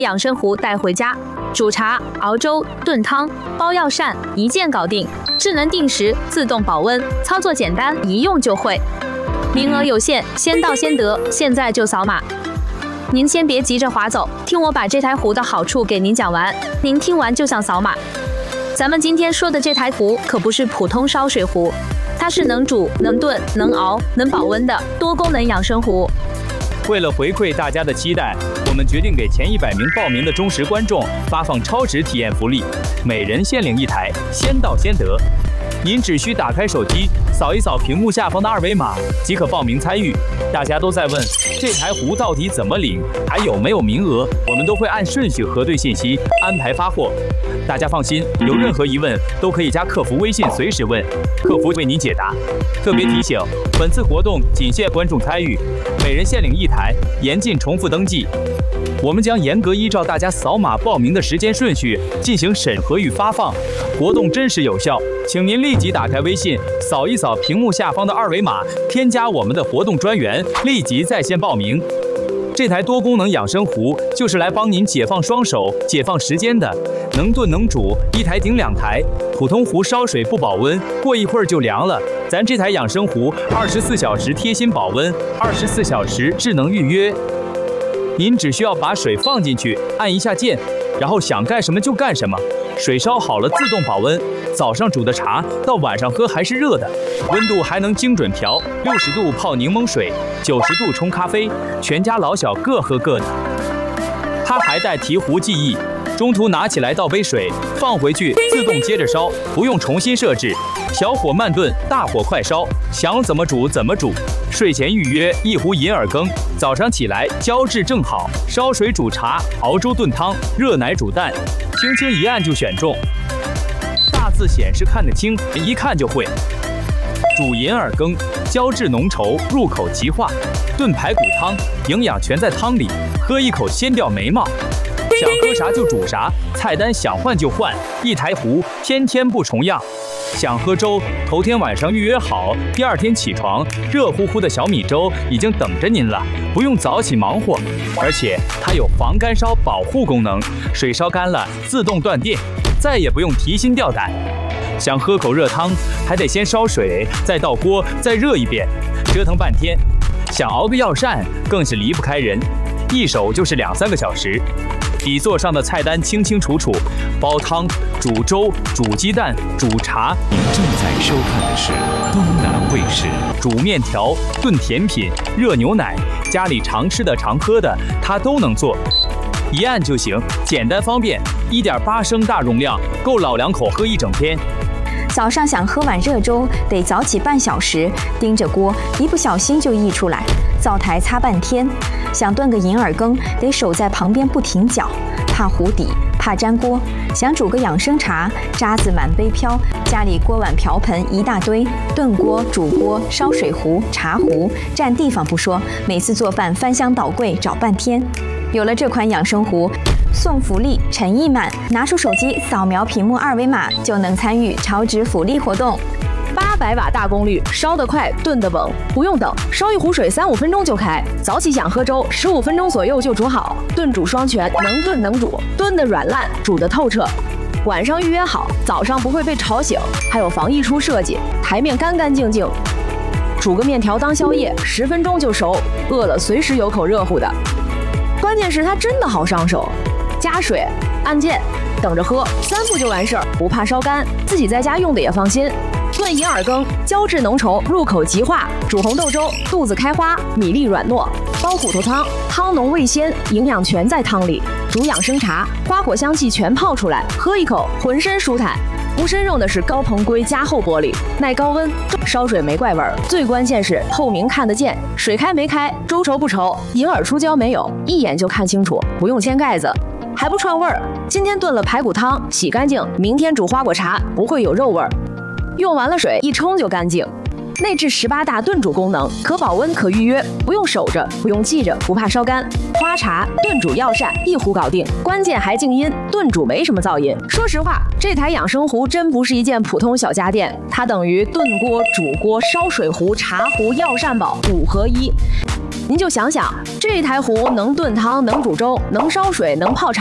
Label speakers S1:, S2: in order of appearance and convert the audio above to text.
S1: 养生壶带回家，煮茶、熬粥、炖汤、煲药膳，一键搞定。智能定时，自动保温，操作简单，一用就会。名额有限，先到先得，现在就扫码。您先别急着划走，听我把这台壶的好处给您讲完，您听完就想扫码。咱们今天说的这台壶可不是普通烧水壶，它是能煮、能炖、能熬、能保温的多功能养生壶。
S2: 为了回馈大家的期待，我们决定给前100名报名的忠实观众发放超值体验福利，每人限领1台，先到先得。您只需打开手机，扫一扫屏幕下方的2维码，即可报名参与。大家都在问这台壶到底怎么领，还有没有名额？我们都会按顺序核对信息，安排发货。大家放心，有任何疑问都可以加客服微信随时问，客服为您解答。特别提醒，本次活动仅限观众参与，每人限领1台，严禁重复登记。我们将严格依照大家扫码报名的时间顺序进行审核与发放，活动真实有效，请您立即打开微信，扫一扫屏幕下方的2维码，添加我们的活动专员，立即在线报名。这台多功能养生壶就是来帮您解放双手、解放时间的，能炖能煮，1台顶2台。普通壶烧水不保温，过一会儿就凉了。咱这台养生壶24小时贴心保温，24小时智能预约。您只需要把水放进去，按一下键，然后想干什么就干什么。水烧好了自动保温，早上煮的茶到晚上喝还是热的，温度还能精准调，60度泡柠檬水，90度冲咖啡，全家老小各喝各的。它还带提壶记忆，中途拿起来倒杯水，放回去自动接着烧，不用重新设置。小火慢炖，大火快烧，想怎么煮怎么煮。睡前预约1壶银耳羹，早上起来浇制正好，烧水煮茶，熬粥炖汤，热奶煮蛋，轻轻一按就选中。大字显示看得清，一看就会。煮银耳羹，浇制浓稠，入口即化；炖排骨汤，营养全在汤里，喝一口先掉眉毛。想喝啥就煮啥，菜单想换就换，一台壶，天天不重样。想喝粥，头天晚上预约好，第2天起床，热乎乎的小米粥已经等着您了，不用早起忙活。而且它有防干烧保护功能，水烧干了自动断电，再也不用提心吊胆。想喝口热汤，还得先烧水，再倒锅，再热一遍，折腾半天。想熬个药膳，更是离不开人，一手就是2-3个小时。底座上的菜单清清楚楚，煲汤、煮粥、煮鸡蛋、煮茶。
S3: 您正在收看的是东南卫视。
S2: 煮面条、炖甜品、热牛奶，家里常吃的、常喝的，它都能做。一按就行，简单方便。1.8升大容量，够老两口喝一整天。
S4: 早上想喝碗热粥，得早起半小时，盯着锅，一不小心就溢出来，灶台擦半天。想炖个银耳羹，得守在旁边不停搅，怕糊底，怕粘锅。想煮个养生茶，渣子满杯飘，家里锅碗瓢盆一大堆，炖锅、煮锅、烧水壶、茶壶，占地方不说，每次做饭翻箱倒柜找半天。有了这款养生壶，送福利，诚意满，拿出手机扫描屏幕2维码就能参与超值福利活动。
S1: 800瓦大功率，烧得快，炖得稳，不用等，烧一壶水3-5分钟就开。早起想喝粥，15分钟左右就煮好，炖煮双全，能炖能煮，炖得软烂，煮得透彻。晚上预约好，早上不会被吵醒，还有防溢出设计，台面干干净净。煮个面条当宵夜，10分钟就熟，饿了随时有口热乎的。关键是它真的好上手，加水，按键，等着喝，3步就完事儿，不怕烧干，自己在家用的也放心。炖银耳羹，胶质浓稠，入口即化；煮红豆粥，肚子开花，米粒软糯；煲骨头汤，汤浓味鲜，营养全在汤里；煮养生茶，花果香气全泡出来，喝一口浑身舒坦。无参用的是高硼硅加厚玻璃，耐高温，烧水没怪味儿。最关键是透明看得见，水开没开，粥稠不稠，银耳出胶没有，一眼就看清楚，不用掀盖子。还不串味儿，今天炖了排骨汤，洗干净，明天煮花果茶不会有肉味儿。用完了水一冲就干净。 内置18大炖煮功能，可保温可预约，不用守着，不用记着，不怕烧干。花茶、炖煮药膳一壶搞定，关键还静音，炖煮没什么噪音。说实话，这台养生壶真不是一件普通小家电，它等于炖锅、煮锅、烧水壶、茶壶、药膳宝5合1。您就想想，这台壶能炖汤，能煮粥，能烧水，能泡茶。